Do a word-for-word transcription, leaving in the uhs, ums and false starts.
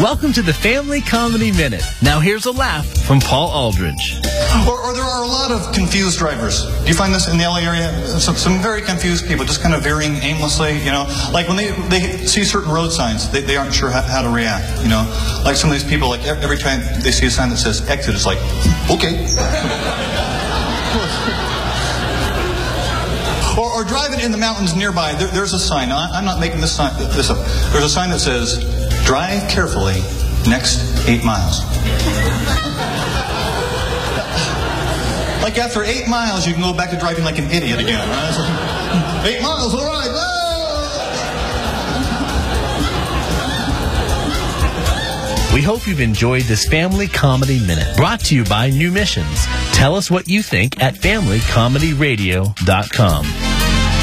Welcome to the Family Comedy Minute. Now here's a laugh from Paul Aldridge. Or, or there are a lot of confused drivers. Do you find this in the L A area? Some, some very confused people just kind of veering aimlessly, you know. Like when they, they see certain road signs, they, they aren't sure how, how to react, you know. Like some of these people, like every time they see a sign that says exit, it's like, okay. Or, or driving in the mountains nearby, there, there's a sign. Now, I'm not making this, sign, this up. There's a sign that says, drive carefully, next eight miles. Like after eight miles, you can go back to driving like an idiot again. Right? Eight miles, all right. We hope you've enjoyed this Family Comedy Minute, brought to you by New Missions. Tell us what you think at family comedy radio dot com.